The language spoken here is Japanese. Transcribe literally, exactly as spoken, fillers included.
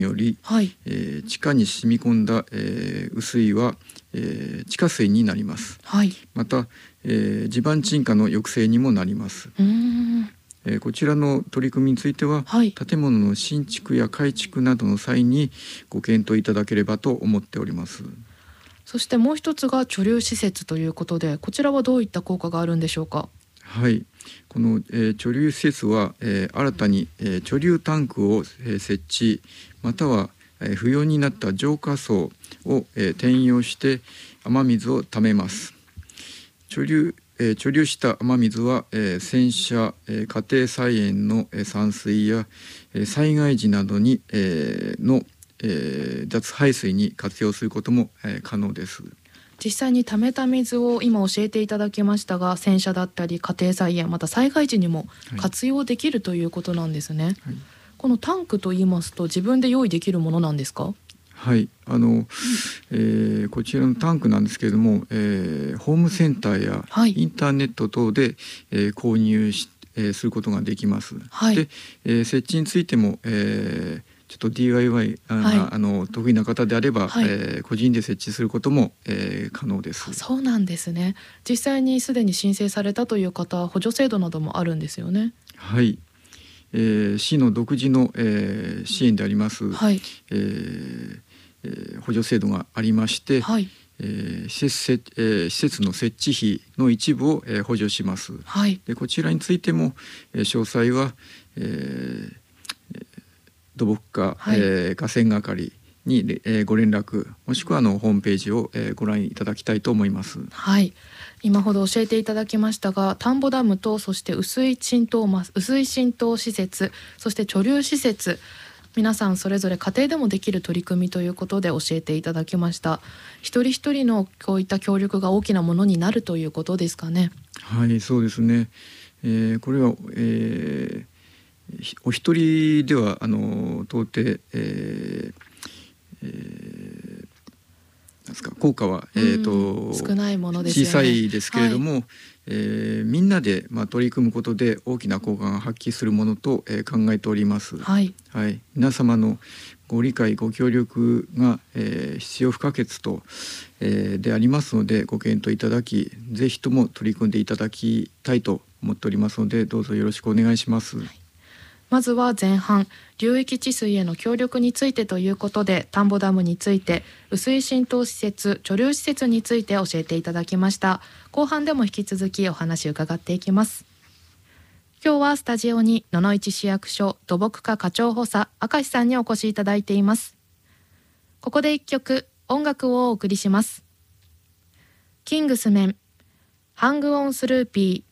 より、はい、えー、地下に染み込んだ、えー、雨水は、えー、地下水になります。はい、また、えー、地盤沈下の抑制にもなります。うーん、えー、こちらの取り組みについては、はい、建物の新築や改築などの際にご検討いただければと思っております。 そしてもう一つが貯留施設ということで、こちらはどういった効果があるんでしょうか。 はい、この、えー、貯留施設は、えー、新たに、えー、貯留タンクを、えー、設置、または、えー、不要になった浄化槽を、えー、転用して雨水をためます。貯留、えー、貯留した雨水は、えー、洗車、えー、家庭菜園の、えー、散水や、えー、災害時などに、えー、の、えー、雑排水に活用することも、えー、可能です。 実際に溜めた水を今教えていただきましたが、洗車だったり家庭菜園、また災害時にも活用できるということなんですね。はい、このタンクといいますと、自分で用意できるものなんですか。 はい、あの、えー、こちらのタンクなんですけれども、えー、ホームセンターやインターネット等で、えー、購入し、えー、することができます。はい、で、えー、設置についても、えーちょっと ディーアイワイ あ、はい、あの得意な方であれば、はい、えー、個人で設置することも、えー、可能です。 そうなんですね。実際にすでに申請されたという方は補助制度などもあるんですよね。 はい、えー、市の独自の、えー、支援であります、はい、えーえー、補助制度がありまして、はい、えー、施設、えー、施設の設置費の一部を、えー、補助します。はい、でこちらについても、えー、詳細は、えー土木課、はい、えー、河川係に、えー、ご連絡、もしくはあのホームページを、えー、ご覧いただきたいと思います。 はい、今ほど教えていただきましたが、田んぼダムとそして雨水浸透雨水浸透施設、そして貯留施設、皆さんそれぞれ家庭でもできる取り組みということで教えていただきました。一人一人のこういった協力が大きなものになるということですかね。 はい、そうですね。えー、これは、えーお一人ではあの到底、えーえー、なんですか効果は、えー、と少ないものですよね。 小さいですけれども、はい、えー、みんなで、まあ、取り組むことで大きな効果が発揮するものと、えー、考えております。はいはい、皆様のご理解ご協力が、えー、必要不可欠と、えー、でありますので、ご検討いただき、ぜひとも取り組んでいただきたいと思っておりますので、どうぞよろしくお願いします。はい、 まずは前半、流域治水への協力についてということで、田んぼダムについて、雨水浸透施設、貯留施設について教えていただきました。後半でも引き続きお話を伺っていきます。今日はスタジオに野々市市役所土木課課長補佐明石さんにお越しいただいています。ここで一曲音楽をお送りします。キングスメン、ハングオンスルーピー。